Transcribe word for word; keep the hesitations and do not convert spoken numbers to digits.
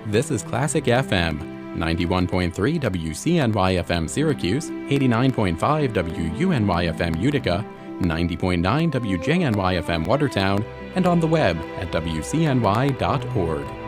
This is Classic F M, ninety-one point three W C N Y F M Syracuse, eighty-nine point five W U N Y F M Utica, ninety point nine W J N Y F M Watertown, and on the web at W C N Y dot org.